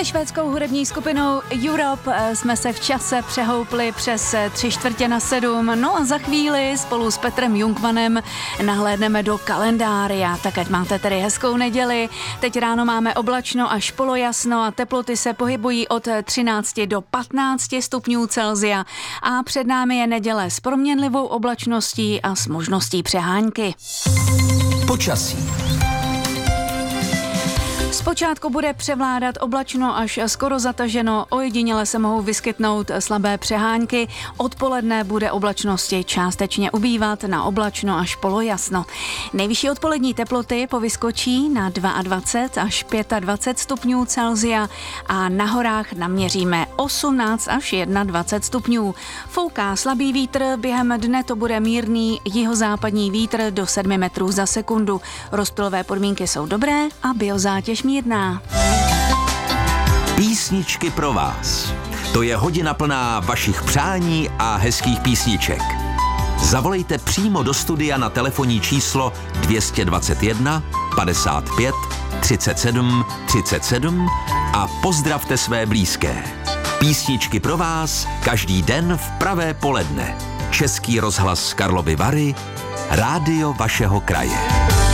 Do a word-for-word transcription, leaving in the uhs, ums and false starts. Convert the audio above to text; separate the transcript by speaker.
Speaker 1: Se švédskou hudební skupinou Europe jsme se v čase přehoupli přes tři čtvrtě na sedm. No a za chvíli spolu s Petrem Jungmanem nahlédneme do kalendária. Tak ať máte tedy hezkou neděli. Teď ráno máme oblačno až polojasno a teploty se pohybují od třinácti do patnácti stupňů Celsia. A před námi je neděle s proměnlivou oblačností a s možností přehánky.
Speaker 2: Počasí.
Speaker 1: Zpočátku bude převládat oblačno až skoro zataženo, ojediněle se mohou vyskytnout slabé přehánky, odpoledne bude oblačnosti částečně ubývat na oblačno až polojasno. Nejvyšší odpolední teploty povyskočí na dvacet dva až dvacet pět stupňů Celsia a na horách naměříme osmnáct až dvacet jedna stupňů. Fouká slabý vítr, během dne to bude mírný jihozápadní vítr do sedmi metrů za sekundu. Rozptylové podmínky jsou dobré a biozátěž mírná.
Speaker 2: Písničky pro vás. To je hodina plná vašich přání a hezkých písniček. Zavolejte přímo do studia na telefonní číslo dvě stě dvacet jedna padesát pět třicet sedm třicet sedm a pozdravte své blízké. Písničky pro vás každý den v pravé poledne. Český rozhlas Karlovy Vary, rádio vašeho kraje.